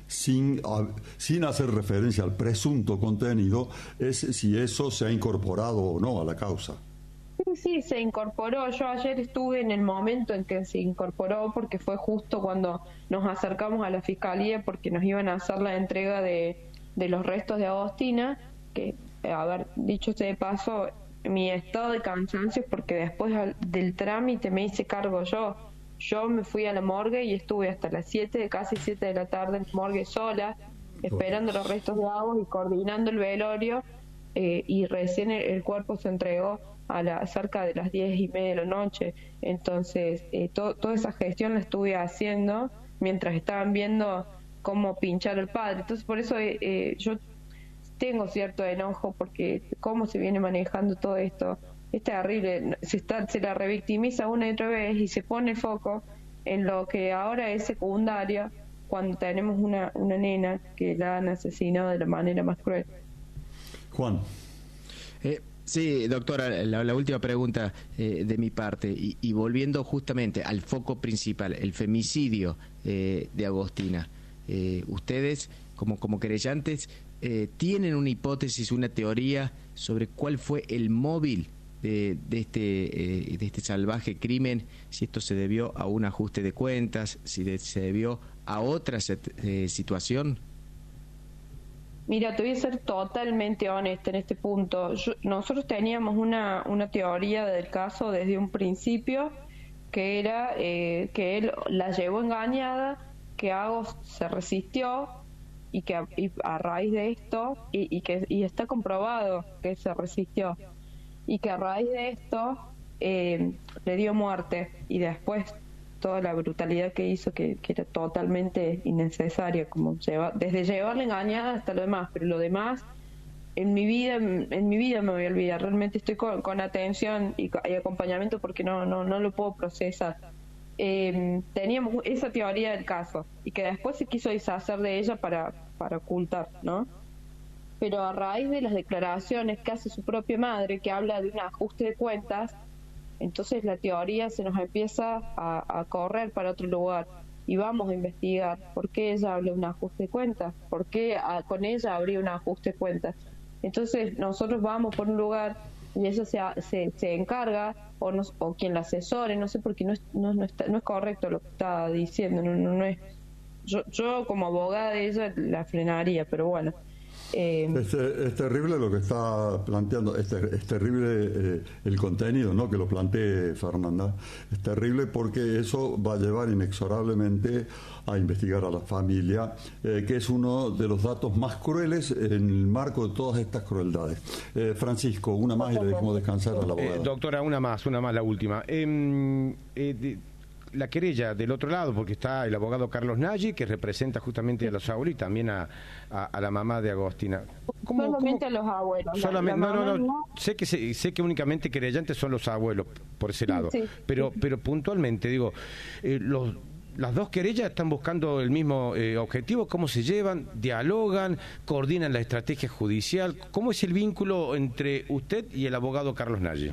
sin hacer referencia al presunto contenido, es si eso se ha incorporado o no a la causa. Sí, se incorporó. Yo ayer estuve en el momento en que se incorporó porque fue justo cuando nos acercamos a la fiscalía porque nos iban a hacer la entrega de los restos de Agostina, que, a ver, dicho sea de paso, mi estado de cansancio es porque después del trámite me hice cargo yo. Yo me fui a la morgue y estuve hasta las casi 7 de la tarde en la morgue sola, esperando los restos de Agos y coordinando el velorio, y recién el cuerpo se entregó cerca de las 10:30 de la noche. Entonces, toda esa gestión la estuve haciendo mientras estaban viendo cómo pinchar al padre. Entonces, por eso yo tengo cierto enojo, porque cómo se viene manejando todo esto es terrible. Se la revictimiza una y otra vez y se pone el foco en lo que ahora es secundario, cuando tenemos una nena que la han asesinado de la manera más cruel. Juan. Sí, doctora, la última pregunta de mi parte, y volviendo justamente al foco principal, el femicidio de Agostina. Ustedes, como querellantes, ¿tienen una hipótesis, una teoría sobre cuál fue el móvil de este salvaje crimen? Si esto se debió a un ajuste de cuentas, si se debió a otra situación. Mira, te voy a ser totalmente honesta en este punto. Nosotros teníamos una teoría del caso desde un principio, que era que él la llevó engañada, que Agos se resistió y a raíz de esto, y está comprobado que se resistió, y que a raíz de esto le dio muerte, y después toda la brutalidad que hizo, que era totalmente innecesaria, como desde llevarla engañada hasta lo demás. Pero lo demás en mi vida me voy a olvidar. Realmente estoy con atención y acompañamiento porque no lo puedo procesar. Teníamos esa teoría del caso y que después se quiso deshacer de ella para ocultar, ¿no? Pero a raíz de las declaraciones que hace su propia madre, que habla de un ajuste de cuentas, entonces la teoría se nos empieza a correr para otro lugar y vamos a investigar por qué ella habla de un ajuste de cuentas, por qué con ella habría un ajuste de cuentas. Entonces nosotros vamos por un lugar y ella se encarga, o quien la asesore, no sé, porque no es correcto lo que está diciendo, no es. Yo como abogada de ella la frenaría, pero bueno. Es terrible lo que está planteando, es terrible el contenido, ¿no?, que lo plantee Fernanda. Es terrible porque eso va a llevar inexorablemente a investigar a la familia, que es uno de los datos más crueles en el marco de todas estas crueldades. Francisco, una más y le dejamos descansar a la abogada. Doctora, una más, la última. La querella del otro lado, porque está el abogado Carlos Nagy, que representa justamente a los abuelos y también a la mamá de Agostina. Solamente a los abuelos. Solamente, no. Sé que únicamente querellantes son los abuelos por ese lado. Sí. Pero puntualmente, digo, las dos querellas están buscando el mismo objetivo. ¿Cómo se llevan? ¿Dialogan? ¿Coordinan la estrategia judicial? ¿Cómo es el vínculo entre usted y el abogado Carlos Nagy?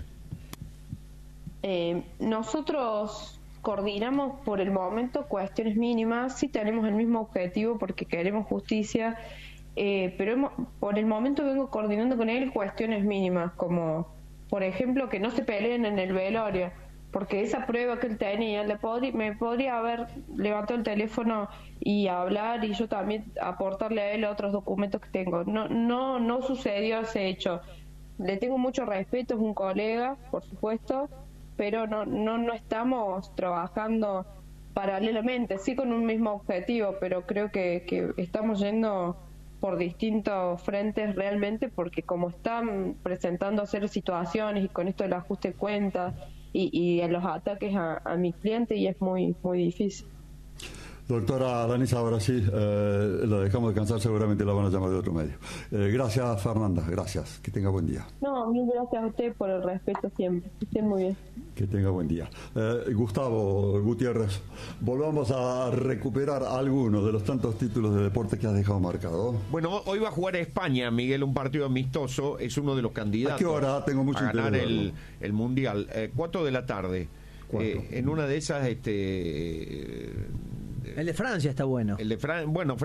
Nosotros coordinamos por el momento cuestiones mínimas. Sí tenemos el mismo objetivo porque queremos justicia, pero por el momento vengo coordinando con él cuestiones mínimas, como por ejemplo que no se peleen en el velorio, porque esa prueba que él tenía me podría haber levantado el teléfono y hablar, y yo también aportarle a él otros documentos que tengo. No sucedió ese hecho. Le tengo mucho respeto, es un colega, por supuesto, pero no estamos trabajando paralelamente, sí con un mismo objetivo, pero creo que estamos yendo por distintos frentes realmente, porque como están presentando a ser situaciones y con esto del ajuste de cuentas y los ataques a mi cliente, y es muy, muy difícil. Doctora Danisa, ahora sí, la dejamos descansar, seguramente la van a llamar de otro medio. Gracias, Fernanda, gracias, que tenga buen día. No, mil gracias a usted por el respeto siempre, que estén muy bien. Que tenga buen día. Gustavo Gutiérrez, volvamos a recuperar algunos de los tantos títulos de deporte que has dejado marcado. Bueno, hoy va a jugar a España, Miguel, un partido amistoso, es uno de los candidatos. ¿A qué hora? Tengo mucho a ganar interés, el Mundial, 4 de la tarde. En una de esas, el de Francia está bueno. El de bueno,